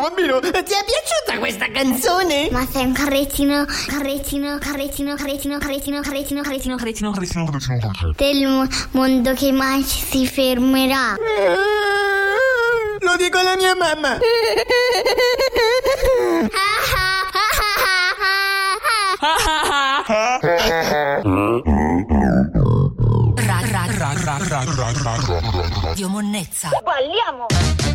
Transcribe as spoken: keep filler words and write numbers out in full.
bambino, ti è piaciuta questa canzone? Ma sei un carrettino, carrettino, carrettino, carrettino, carrettino, carrettino, carrettino, carrettino, carrettino, carrettino del mo- mondo che mai si fermerà. Lo dico alla mia mamma. Radio Monnezza. Balliamo.